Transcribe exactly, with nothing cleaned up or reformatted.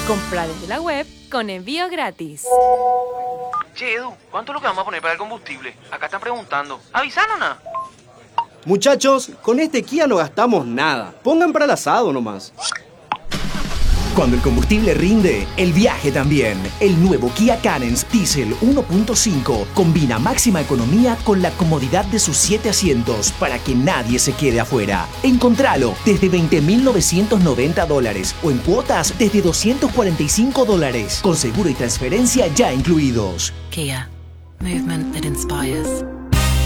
Compra desde la web con envío gratis. Che, Edu, ¿cuánto es lo que vamos a poner para el combustible? Acá están preguntando. ¿Avisaron nada? Muchachos, con este Kia no gastamos nada. Pongan para el asado nomás. Cuando el combustible rinde, el viaje también. El nuevo Kia Carens Diesel uno punto cinco combina máxima economía con la comodidad de sus siete asientos para que nadie se quede afuera. Encontralo desde veinte mil novecientos noventa dólares o en cuotas desde doscientos cuarenta y cinco dólares, con seguro y transferencia ya incluidos. Kia. Movement that inspires.